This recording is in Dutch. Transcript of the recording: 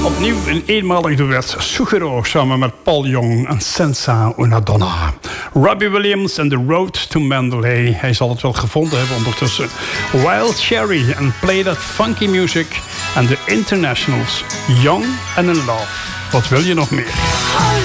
Opnieuw een eenmalig duet. Suguro samen met Paul Young en Senza una Donna. Robbie Williams en The Road to Mandalay. Hij zal het wel gevonden hebben ondertussen. Wild Cherry en Play That Funky Music. En The Internationals. Young and in Love. Wat wil je nog meer?